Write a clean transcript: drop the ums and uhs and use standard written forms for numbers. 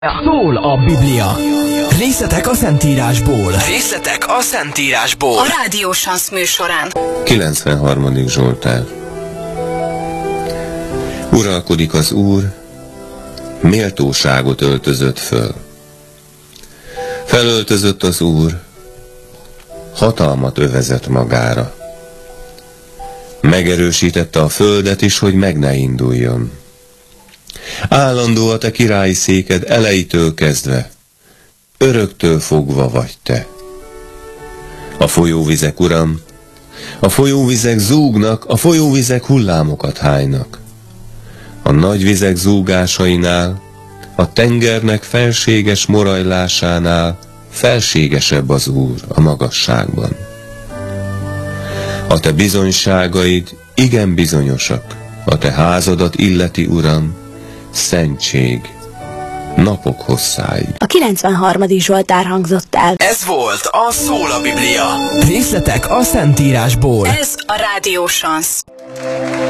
Szól a Biblia. Részletek a Szentírásból. A Rádió Sansz műsorán. 93. Zsoltár. Uralkodik az Úr, méltóságot öltözött föl. Felöltözött az Úr, hatalmat övezett magára. Megerősítette a földet is, hogy meg ne induljon. Állandó a te királyi széked elejétől kezdve, öröktől fogva vagy te. A folyóvizek, Uram, a folyóvizek zúgnak, a folyóvizek hullámokat hánynak. A nagy vizek zúgásainál, a tengernek felséges morajlásánál felségesebb az Úr a magasságban. A te bizonyságaid igen bizonyosak, a te házadat illeti, Uram, szentség, napok hosszáig. A 93. Zsoltár hangzott el. Ez volt a Szól a Biblia. Részletek a Szentírásból. Ez a Rádió Sansz.